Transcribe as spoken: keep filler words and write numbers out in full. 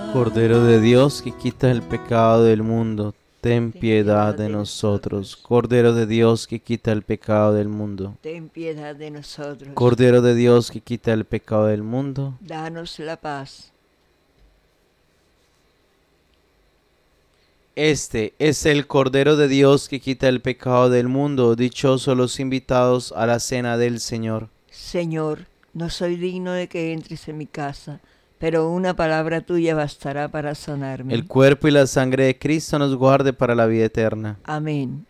Cordero de Dios que quitas el pecado del mundo, ten piedad de nosotros. Cordero de Dios que quita el pecado del mundo. Ten piedad de nosotros. Cordero de Dios que quita el pecado del mundo. Danos la paz. Este es el Cordero de Dios que quita el pecado del mundo. Dichosos los invitados a la cena del Señor. Señor, no soy digno de que entres en mi casa, pero una palabra tuya bastará para sanarme. El cuerpo y la sangre de Cristo nos guarde para la vida eterna. Amén.